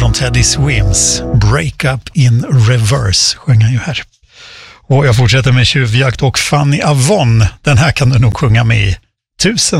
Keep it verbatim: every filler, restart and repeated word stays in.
från Teddy Swims. Break Up in Reverse sjöng han ju här. Och jag fortsätter med Tjuvjakt och Fanny Avon. Den här kan du nog sjunga med i tusen